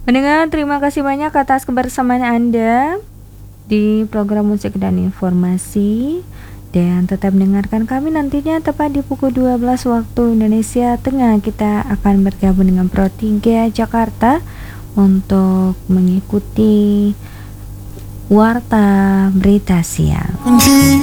Pendengar, terima kasih banyak atas kebersamaan Anda di program Musik dan Informasi. Dan tetap dengarkan kami nantinya tepat di pukul 12 waktu Indonesia Tengah. Kita akan bergabung dengan Pro 3 Jakarta untuk mengikuti Warta Berita Siang.